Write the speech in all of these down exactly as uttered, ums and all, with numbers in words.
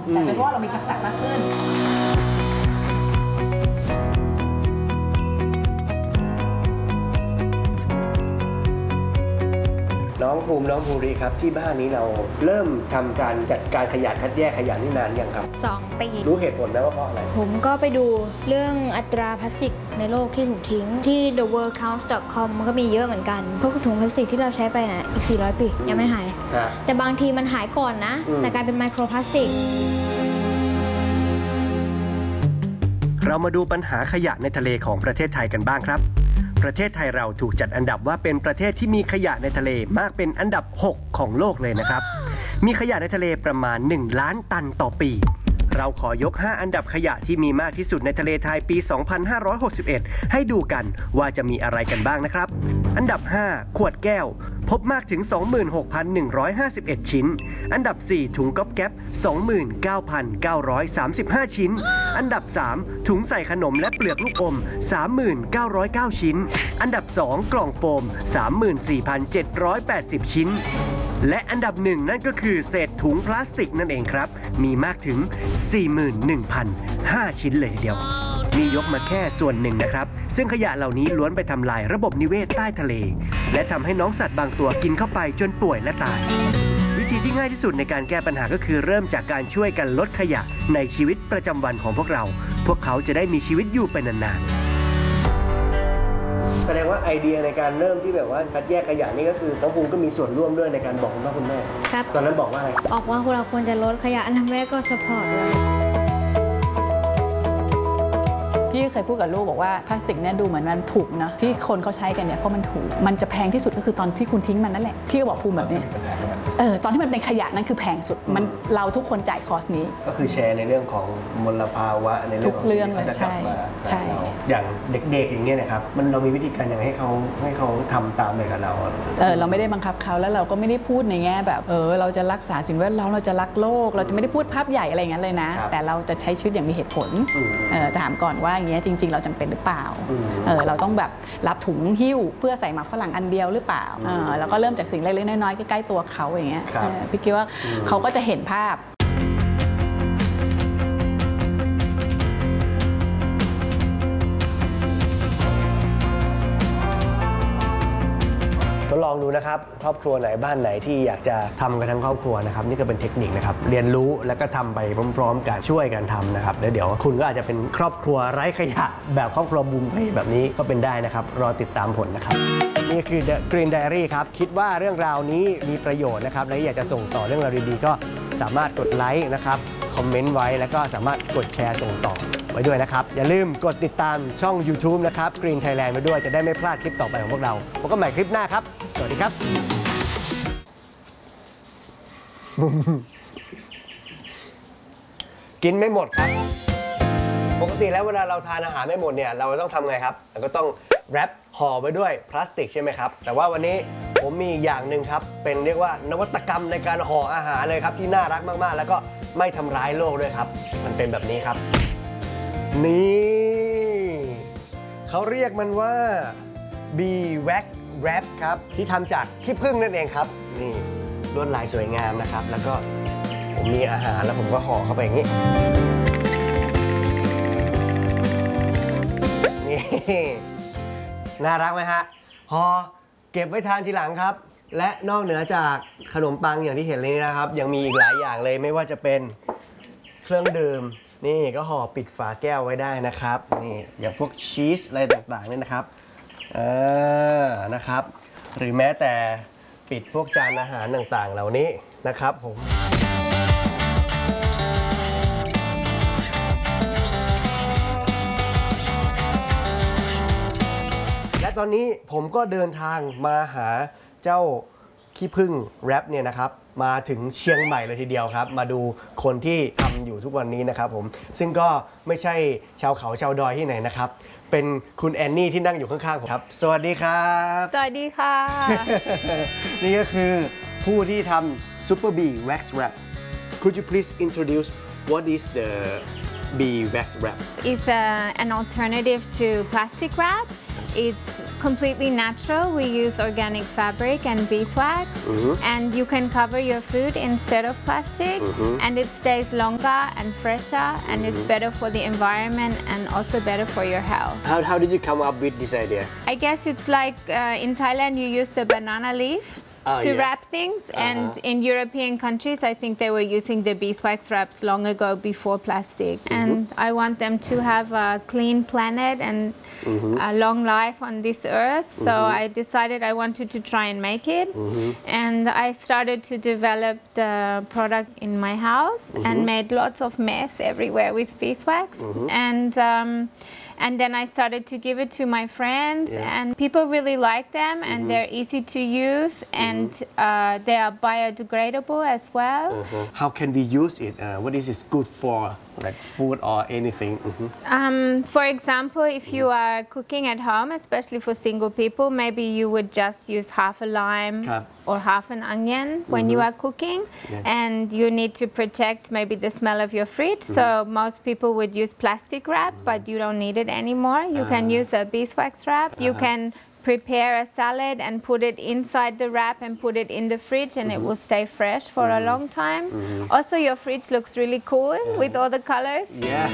แต่เป็นเพราะว่าเรามีทักษะมากขึ้นน้องภูมิน้องภูริครับที่บ้านนี้เราเริ่มทำการจัดการขยะคัดแยกขยะนี่นานยังครับสองปีรู้เหตุผลไหมว่าเพราะอะไรผมก็ไปดูเรื่องอัตราพลาสติกในโลกที่ถูกทิ้งที่ เดอะ เวิลด์ คาวน์ต์ ดอท คอม มันก็มีเยอะเหมือนกันพวกถุงพลาสติกที่เราใช้ไปนะอีกสี่ร้อยปียังไม่หายแต่บางทีมันหายก่อนนะแต่กลายเป็นไมโครพลาสติกเรามาดูปัญหาขยะในทะเลของประเทศไทยกันบ้างครับประเทศไทยเราถูกจัดอันดับว่าเป็นประเทศที่มีขยะในทะเลมากเป็นอันดับหกของโลกเลยนะครับมีขยะในทะเลประมาณหนึ่งล้านตันต่อปีเราขอยกห้าอันดับขยะที่มีมากที่สุดในทะเลไทยปี สองพันห้าร้อยหกสิบเอ็ด ให้ดูกันว่าจะมีอะไรกันบ้างนะครับอันดับห้าขวดแก้วพบมากถึง สองหมื่นหกพันหนึ่งร้อยห้าสิบเอ็ด ชิ้นอันดับสี่ถุงก๊อบแก๊บ สองหมื่นเก้าพันเก้าร้อยสามสิบห้า ชิ้นอันดับสามถุงใส่ขนมและเปลือกลูกอม สามหมื่นเก้าร้อยเก้า ชิ้นอันดับสองกล่องโฟม สามหมื่นสี่พันเจ็ดร้อยแปดสิบ ชิ้นและอันดับหนึ่งนั่นก็คือเศษถุงพลาสติกนั่นเองครับมีมากถึง สี่หมื่นหนึ่งพันห้า ชิ้นเลยทีเดียวนี่ยกมาแค่ส่วนหนึ่งนะครับซึ่งขยะเหล่านี้ล้วนไปทำลายระบบนิเวศใต้ทะเลและทำให้น้องสัตว์บางตัวกินเข้าไปจนป่วยและตายวิธีที่ง่ายที่สุดในการแก้ปัญหาก็คือเริ่มจากการช่วยกันลดขยะในชีวิตประจำวันของพวกเราพวกเขาจะได้มีชีวิตอยู่ไปนานๆแสดงว่าไอเดียในการเริ่มที่แบบว่าคัดแยกขยะนี่ก็คือน้องภูมิก็มีส่วนร่วมด้วยในการบอกคุณพ่อคุณแม่ครับตอนนั้นบอกว่าอะไรบอกว่าเราควรจะลดขยะอันดับแรกก็สปอร์ตเลยพี่เคยพูดกับลูกบอกว่าพลาสติกเนี่ยดูเหมือนมันถูกนะที่คนเขาใช้กันเนี่ยเพราะมันถูกมันจะแพงที่สุดก็คือตอนที่คุณทิ้งมันนั่นแหละพี่ก็บอกภูมิแบบนี้เออตอนที่มันเป็นขยะนั่นคือแพงสุดมันเราทุกคนจ่ายคอสนี้ก็คือแชร์ในเรื่องของมลภาวะในเรื่องของเรื่องเลยใช่ใช่อย่างเด็กๆอย่างเงี้ยนะครับมันเรามีวิธีการยังไงให้เขาให้เขาทำตามเลยกับเราเออเราไม่ได้บังคับเขาแล้วเราก็ไม่ได้พูดในแง่แบบเออเราจะรักษาสิ่งแวดล้อมเราจะรักโลกเราจะไม่ได้พูดภาพใหญ่อะไรอย่างนั้นเลยนะแต่เราจะใช้ชีวิตอย่างมีเหตุผลเออถามก่อนว่าอย่างเงี้ยจริงๆเราจำเป็นหรือเปล่าเออเราต้องแบบรับถุงหิ้วเพื่อใส่หมักฝรั่งอันเดียวหรือเปล่าเออแล้วก็เริ่มจากสิ่งเล็กๆน้อยๆใกล้ๆตัวเขาอย่างเงี้ยพี่คิดว่าเขาก็จะเห็นภาพทดลองดูนะครับครอบครัวไหนบ้านไหนที่อยากจะทำกันทั้งครอบครัวนะครับนี่ก็เป็นเทคนิคนะครับเรียนรู้แล้วก็ทำไปพร้อมๆกันช่วยกันทำนะครับแล้วเดี๋ยวคุณก็อาจจะเป็นครอบครัวไร้ขยะแบบครอบครัวบูมเพย์แบบนี้ก็เป็นได้นะครับรอติดตามผลนะครับนี่คือ The Green Diary ครับคิดว่าเรื่องราวนี้มีประโยชน์นะครับและอยากจะส่งต่อเรื่องราวดีๆก็สามารถกดไลค์นะครับคอมเมนต์ไว้แล้วก็สามารถกดแชร์ส่งต่อไว้ด้วยนะครับอย่าลืมกดติดตามช่อง YouTube นะครับ Green Thailand ไว้ด้วยจะได้ไม่พลาดคลิปต่อไปของพวกเราพบกันใหม่คลิปหน้าครับสวัสดีครับกินไม่หมดครับปกติแล้วเวลาเราทานอาหารไม่หมดเนี่ยเราต้องทำไงครับเราก็ต้องแรปห่อไว้ด้วยพลาสติกใช่ไหมครับแต่ว่าวันนี้ผมมีอย่างหนึ่งครับเป็นเรียกว่านวัตกรรมในการห่ออาหารเลยครับที่น่ารักมากๆแล้วก็ไม่ทำร้ายโลกด้วยครับมันเป็นแบบนี้ครับนี่เขาเรียกมันว่า Bee Wax Wrap ครับที่ทำจากขี้ผึ้งนั่นเองครับนี่ลวดลายสวยงามนะครับแล้วก็ผมมีอาหารแล้วผมก็ห่อเข้าไปอย่างนี้นี่น่ารักไหมฮะห่อเก็บไว้ทานทีหลังครับและนอกเหนือจากขนมปังอย่างที่เห็นเลยนะครับยังมีอีกหลายอย่างเลยไม่ว่าจะเป็นเครื่องดื่มนี่ก็ห่อปิดฝาแก้วไว้ได้นะครับนี่อย่างพวกชีสอะไรต่างๆนี่นะครับเออนะครับหรือแม้แต่ปิดพวกจานอาหารต่างๆเหล่านี้นะครับผมและตอนนี้ผมก็เดินทางมาหาเจ้าขี้ผึ้งแรปเนี่ยนะครับมาถึงเชียงใหม่เลยทีเดียวครับมาดูคนที่ทำอยู่ทุกวันนี้นะครับผมซึ่งก็ไม่ใช่ชาวเขาชาวดอยที่ไหนนะครับเป็นคุณแอนนี่ที่นั่งอยู่ข้างๆผมครับสวัสดีครับสวัสดีค่ะนี่ก็คือผู้ที่ทำ Super Bee Wax Wrap Could you please introduce what is the Bee Wax Wrap It's a, an alternative to plastic wrap. It's completely natural. We use organic fabric and beeswax, mm-hmm. and you can cover your food instead of plastic, mm-hmm. and it stays longer and fresher, and mm-hmm. it's better for the environment and also better for your health. How, how did you come up with this idea? I guess it's like uh, in Thailand you use the banana leaf oh, to yeah. wrap things, uh-huh. and in European countries I think they were using the beeswax wraps long ago before plastic. Mm-hmm. And I want them to have a clean planet and mm-hmm. a long life on this earth, so mm-hmm. I decided I wanted to try and make it, mm-hmm. and I started to develop the product in my house mm-hmm. and made lots of mess everywhere with beeswax, mm-hmm. and um, And then I started to give it to my friends, yeah. and people really like them, and mm-hmm. they're easy to use, and mm-hmm. uh, they are biodegradable as well. Uh-huh. How can we use it? Uh, what is it good for, like food or anything? Mm-hmm. um, for example, if you are cooking at home, especially for single people, maybe you would just use half a lime or half an onion mm-hmm. when you are cooking, yeah. and you need to protect maybe the smell of your fridge. Mm-hmm. So most people would use plastic wrap, but you don't need it anymore. You uh-huh. can use a beeswax wrap. Uh-huh. You can prepare a salad and put it inside the wrap and put it in the fridge, and mm-hmm. it will stay fresh for mm-hmm. a long time. Mm-hmm. Also, your fridge looks really cool uh-huh. with all the colors. Yeah.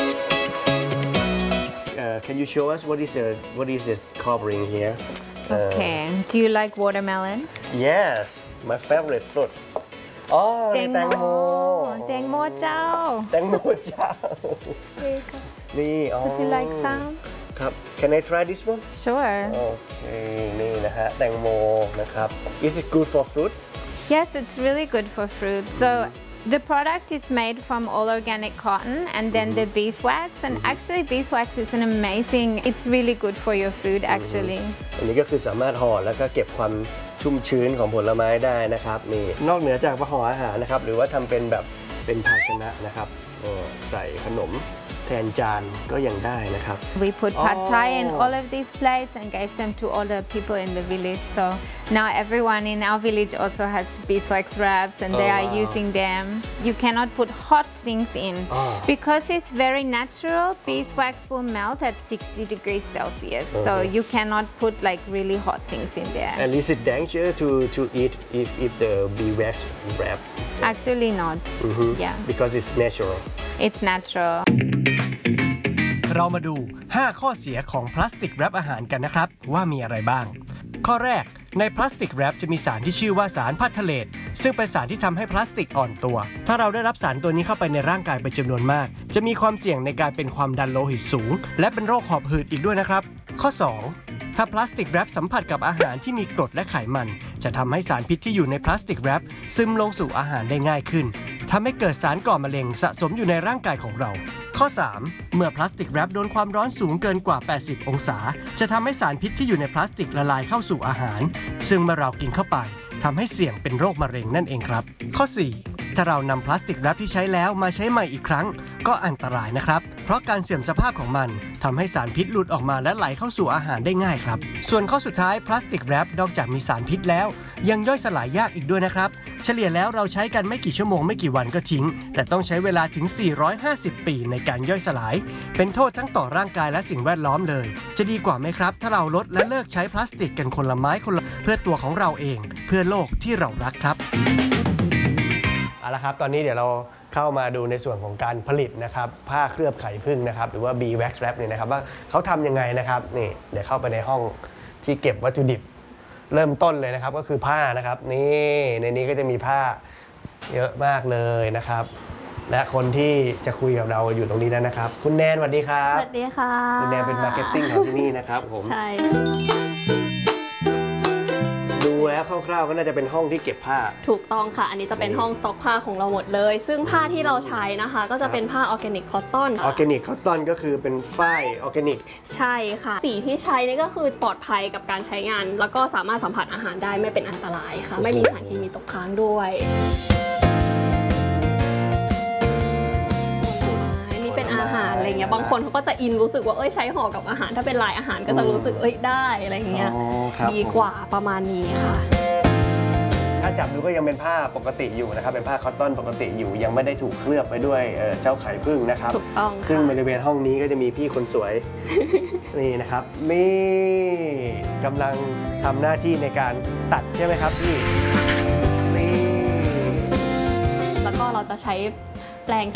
uh, can you show us what is a what is this covering here? Okay. Uh, Do you like watermelon? Yes, my favorite fruit. อ๋อแตงโมแตงโมเจ้าแตงโมเจ้านี่อ๋อ Would you like some? ครับ Can I try this one? Sure. โอเคนี่นะฮะแตงโมนะครับ Is it good for fruit? Yes, it's really good for fruit. So the product is made from all organic cotton and then the beeswax, and actually beeswax is an amazing, it's really good for your food actually. อันนี้ก็คือสามารถห่อแล้วก็เก็บความชุ่มชื้นของผลไม้ได้นะครับนี่นอกเหนือจากห่ออาหารนะครับหรือว่าทำเป็นแบบเป็นภาชนะนะครับใส่ขนมแทนจานก็ยังได้นะครับ We put pad thai in all of these plates and gave them to all the people in the village. So now everyone in our village also has beeswax wraps, and they oh, are wow. using them. You cannot put hot things in oh. because it's very natural. Beeswax will melt at sixty degrees Celsius, uh-huh. so you cannot put like really hot things in there. And is it dangerous to to eat if if the beeswax wrap? Actually not. Mm-hmm. Yeah. Because it's natural. It's natural. เรามาดูห้าข้อเสียของพลาสติกแรปอาหารกันนะครับว่ามีอะไรบ้างข้อแรกในพลาสติกแรปจะมีสารที่ชื่อว่าสารพาทาเลตซึ่งเป็นสารที่ทำให้พลาสติกอ่อนตัวถ้าเราได้รับสารตัวนี้เข้าไปในร่างกายเป็นจำนวนมากจะมีความเสี่ยงในการเป็นความดันโลหิตสูงและเป็นโรคหอบหืดอีกด้วยนะครับข้อสองถ้าพลาสติกแรปสัมผัสกับอาหารที่มีกรดและไขมันจะทำให้สารพิษที่อยู่ในพลาสติกแรปซึมลงสู่อาหารได้ง่ายขึ้นทำให้เกิดสารก่อมะเร็งสะสมอยู่ในร่างกายของเราข้อสามเมื่อพลาสติกแรปโดนความร้อนสูงเกินกว่าแปดสิบองศาจะทำให้สารพิษที่อยู่ในพลาสติกละลายเข้าสู่อาหารซึ่งเมื่อเรากินเข้าไปทำให้เสี่ยงเป็นโรคมะเร็งนั่นเองครับข้อสี่ถ้าเรานำพลาสติกแรปที่ใช้แล้วมาใช้ใหม่อีกครั้งก็อันตรายนะครับเพราะการเสื่อมสภาพของมันทำให้สารพิษหลุดออกมาและไหลเข้าสู่อาหารได้ง่ายครับส่วนข้อสุดท้ายพลาสติกแรปนอกจากมีสารพิษแล้วยังย่อยสลายยากอีกด้วยนะครับเฉลี่ยแล้วเราใช้กันไม่กี่ชั่วโมงไม่กี่วันก็ทิ้งแต่ต้องใช้เวลาถึงสี่ร้อยห้าสิบปีในการย่อยสลายเป็นโทษทั้งต่อร่างกายและสิ่งแวดล้อมเลยจะดีกว่าไหมครับถ้าเราลดและเลิกใช้พลาสติกกันคนละไม้คนละเพื่อตัวของเราเองเพื่อโลกที่เรารักครับเอาละครับตอนนี้เดี๋ยวเราเข้ามาดูในส่วนของการผลิตนะครับผ้าเคลือบไข่ผึ้งนะครับหรือว่า Beeswax Wrap เนี่ยนะครับว่าเขาทำยังไงนะครับนี่เดี๋ยวเข้าไปในห้องที่เก็บวัตถุดิบเริ่มต้นเลยนะครับก็คือผ้านะครับนี่ในนี้ก็จะมีผ้าเยอะมากเลยนะครับและคนที่จะคุยกับเราอยู่ตรงนี้แล้วนะครับคุณแนนสวัสดีครับสวัสดีค่ะคุณแนนเป็นมาร์เก็ตติ้งของที่นี่นะครับผมใช่ดูแล้วคร่าวๆก็น่าจะเป็นห้องที่เก็บผ้าถูกต้องค่ะอันนี้จะเป็นห้องสต็อกผ้าของเราหมดเลยซึ่งผ้าที่เราใช้นะคะก็จะเป็นผ้าออร์แกนิกคอตตอนออร์แกนิกคอตตอนก็คือเป็นฝ้ายออร์แกนิกใช่ค่ะสีที่ใช้นี่ก็คือปลอดภัยกับการใช้งานแล้วก็สามารถสัมผัสอาหารได้ไม่เป็นอันตรายค่ะไม่มีสารเคมีตกค้างด้วยนี่เป็นอาหารอะไรเงี้ยบางคนเขาก็จะอินรู้สึกว่าเอ้ยใช้ห่อกับอาหารถ้าเป็นลายอาหารก็จะรู้สึกเอ้ยได้อะไรเงี้ยดีกว่าประมาณนี้ค่ะถ้าจับดูก็ยังเป็นผ้าปกติอยู่นะครับเป็นผ้าคอตตอนปกติอยู่ยังไม่ได้ถูกเคลือบไปด้วยเอ่อเจ้าไข่ผึ้งนะครับถูกต้องค่ะซึ่งบริเวณห้องนี้ก็จะมีพี่คนสวย นี่นะครับนี่กำลังทำหน้าที่ในการตัดใช่ไหมครับพี่นี่แล้วก็เราจะใช้แปรง